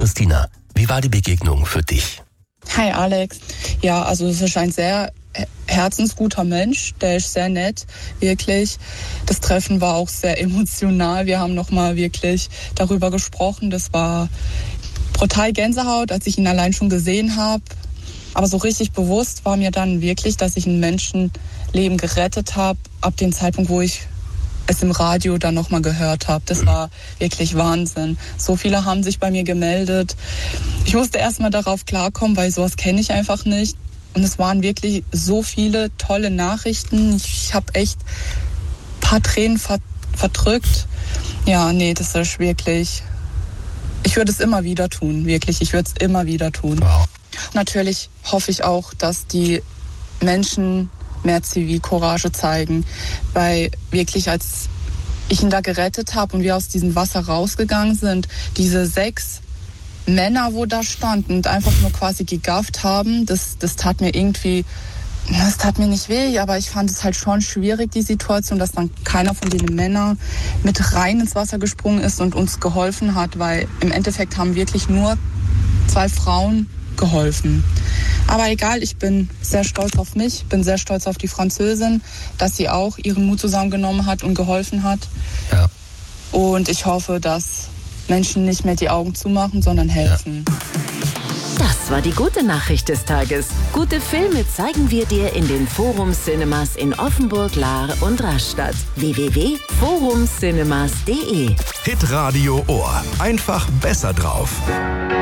Christina. Wie war die Begegnung für dich? Hi Alex. Ja, also es ist ein sehr herzensguter Mensch, der ist sehr nett, wirklich. Das Treffen war auch sehr emotional. Wir haben nochmal wirklich darüber gesprochen. Das war brutal Gänsehaut, als ich ihn allein schon gesehen habe. Aber so richtig bewusst war mir dann wirklich, dass ich ein Menschenleben gerettet habe, ab dem Zeitpunkt, wo ich es im Radio dann nochmal gehört habe. Das war wirklich Wahnsinn. So viele haben sich bei mir gemeldet. Ich musste erstmal darauf klarkommen, weil sowas kenne ich einfach nicht. Und es waren wirklich so viele tolle Nachrichten. Ich habe echt ein paar Tränen verdrückt. Ja, nee, das ist wirklich... Ich würde es immer wieder tun, wirklich. Ich würde es immer wieder tun. Wow. Natürlich hoffe ich auch, dass die Menschen mehr Zivilcourage zeigen, weil wirklich, als ich ihn da gerettet habe und wir aus diesem Wasser rausgegangen sind, diese 6 Männer, wo da standen und einfach nur quasi gegafft haben, das tat mir irgendwie, das tat mir nicht weh, aber ich fand es halt schon schwierig, die Situation, dass dann keiner von den Männern mit rein ins Wasser gesprungen ist und uns geholfen hat, weil im Endeffekt haben wirklich nur 2 Frauen geholfen. Aber egal, ich bin sehr stolz auf mich, bin sehr stolz auf die Französin, dass sie auch ihren Mut zusammengenommen hat und geholfen hat. Ja. Und ich hoffe, dass Menschen nicht mehr die Augen zumachen, sondern helfen. Ja. Das war die gute Nachricht des Tages. Gute Filme zeigen wir dir in den Forum Cinemas in Offenburg, Lahr und Rastatt. www.forumcinemas.de Hitradio Ohr. Einfach besser drauf.